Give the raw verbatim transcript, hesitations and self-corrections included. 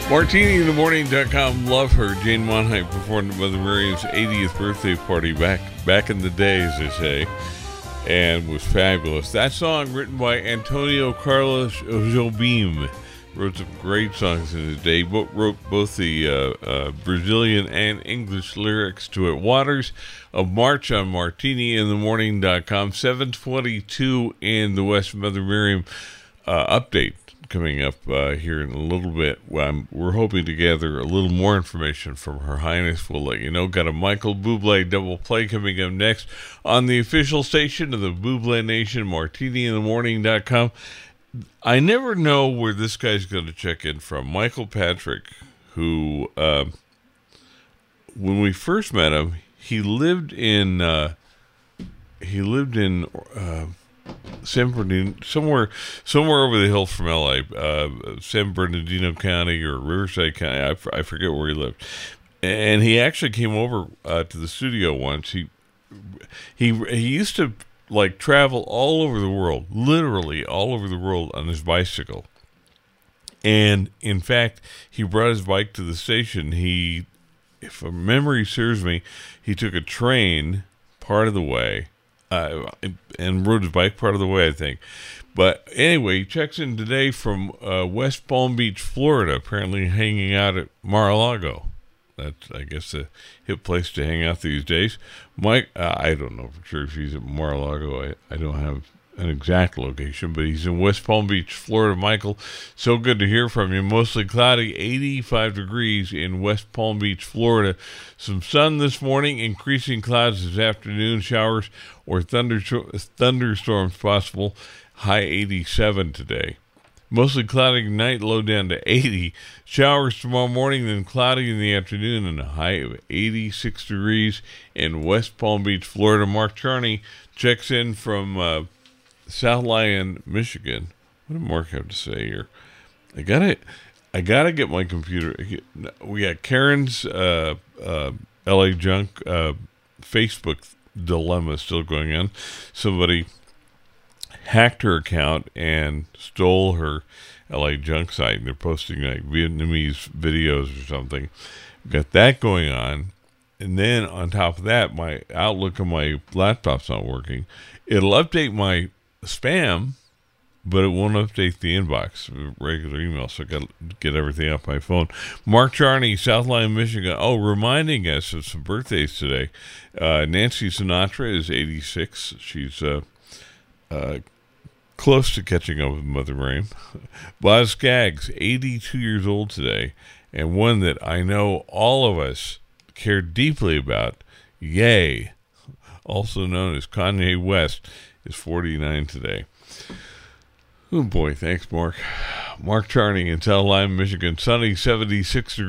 Martini in the morning dot com. Love her. Jane Monheit performed at Mother Miriam's eightieth birthday party back back in the day, as they say, and was fabulous. That song, written by Antonio Carlos Jobim, wrote some great songs in his day. But wrote both the uh, uh, Brazilian and English lyrics to it. Waters of March on Martini in the morning dot com. seven twenty-two in the West Mother Miriam uh, update. Coming up uh, here in a little bit. Um, we're hoping to gather a little more information from Her Highness. We'll let you know. Got a Michael Bublé double play coming up next on the official station of the Bublé Nation, Martini in the morning dot com. I never know where this guy's going to check in from. Michael Patrick, who, uh, when we first met him, he lived in, uh, he lived in, uh, San Bernardino, somewhere, somewhere over the hill from L A, uh, San Bernardino County or Riverside County. I, f- I forget where he lived, and he actually came over uh, to the studio once. He he he used to like travel all over the world, literally all over the world on his bicycle. And in fact, he brought his bike to the station. He, if memory serves me, he took a train part of the way. Uh, and rode his bike part of the way, I think. But anyway, he checks in today from uh, West Palm Beach, Florida, apparently hanging out at Mar-a-Lago. That's, I guess, a hip place to hang out these days. Mike, uh, I don't know for sure if he's at Mar-a-Lago. I, I don't have an exact location, but he's in West Palm Beach, Florida. Michael, so good to hear from you. Mostly cloudy, eighty-five degrees in West Palm Beach, Florida. Some sun this morning, increasing clouds this afternoon, showers or thunder thunderstorms possible. High eighty-seven today. Mostly cloudy tonight, low down to eighty. Showers tomorrow morning, then cloudy in the afternoon, and a high of eighty-six degrees in West Palm Beach, Florida. Mark Charney checks in from uh, South Lyon, Michigan. What did Mark have to say here? I gotta, I gotta get my computer. We got Karen's uh, uh, L A Junk uh, Facebook dilemma still going on. Somebody hacked her account and stole her L A Junk site, and they're posting like Vietnamese videos or something. We've got that going on, and then on top of that, my Outlook on my laptop's not working. It'll update my spam, but it won't update the inbox, regular email, so I got to get everything off my phone. Mark Charney, South Lyon, Michigan. Oh, reminding us of some birthdays today. Uh, Nancy Sinatra is eighty-six. She's uh, uh, close to catching up with Mother Miriam. Boz Scaggs, eighty-two years old today, and one that I know all of us care deeply about, Ye, also known as Kanye West, is forty-nine today. Oh boy, thanks, Mark. Mark Charney in South Lyon, Michigan. Sunny, seventy-six degrees.